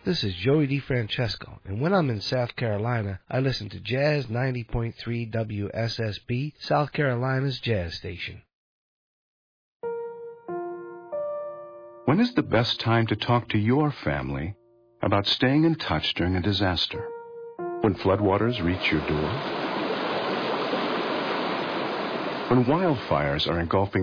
This is Joey DeFrancesco, and when I'm in South Carolina, I listen to Jazz 90.3 WSSB, South Carolina's jazz station. When is the best time to talk to your family about staying in touch during a disaster? When floodwaters reach your door? When wildfires are engulfing